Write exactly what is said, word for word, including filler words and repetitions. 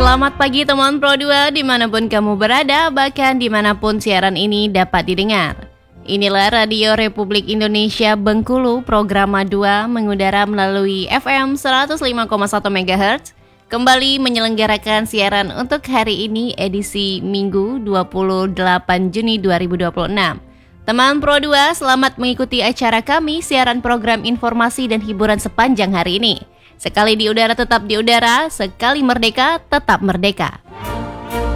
Selamat pagi teman Pro dua dimanapun kamu berada, bahkan dimanapun siaran ini dapat didengar. Inilah Radio Republik Indonesia Bengkulu, Programa dua mengudara melalui F M seratus lima koma satu megahertz. Kembali menyelenggarakan siaran untuk hari ini edisi Minggu dua puluh delapan Juni dua ribu dua puluh enam. Teman Pro dua, selamat mengikuti acara kami, siaran program informasi dan hiburan sepanjang hari ini. Sekali di udara tetap di udara, sekali merdeka tetap merdeka.